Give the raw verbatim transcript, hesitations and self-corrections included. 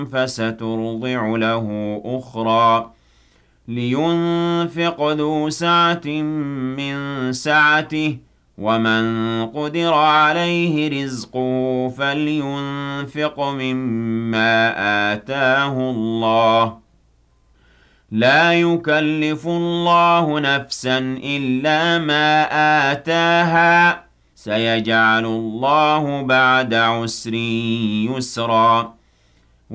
فسترضع له أخرى لينفق ذو سعة من سعته ومن قدر عليه رزقه فلينفق مما آتاه الله لا يكلف الله نفسا إلا ما آتاها سيجعل الله بعد عسر يسرا